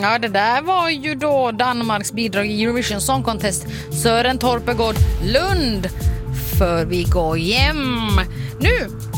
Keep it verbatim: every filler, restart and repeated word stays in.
Ja, det där var ju då Danmarks bidrag i Eurovision Song Contest. Sören Torpegård Lund. För vi går hem. Nu